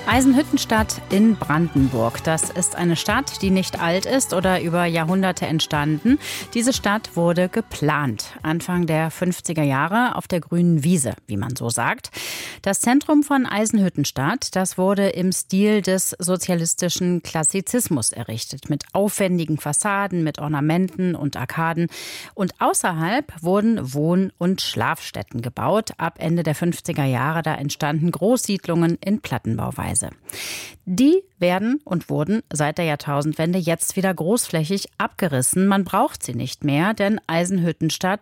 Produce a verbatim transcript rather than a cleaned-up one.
Eisenhüttenstadt in Brandenburg. Das ist eine Stadt, die nicht alt ist oder über Jahrhunderte entstanden. Diese Stadt wurde geplant, Anfang der fünfziger Jahre auf der grünen Wiese, wie man so sagt. Das Zentrum von Eisenhüttenstadt, das wurde im Stil des sozialistischen Klassizismus errichtet, mit aufwendigen Fassaden, mit Ornamenten und Arkaden. Und außerhalb wurden Wohn- und Schlafstätten gebaut. Ab Ende der fünfziger Jahre, da entstanden Großsiedlungen in Plattenbauweise. Die werden und wurden seit der Jahrtausendwende jetzt wieder großflächig abgerissen. Man braucht sie nicht mehr, denn Eisenhüttenstadt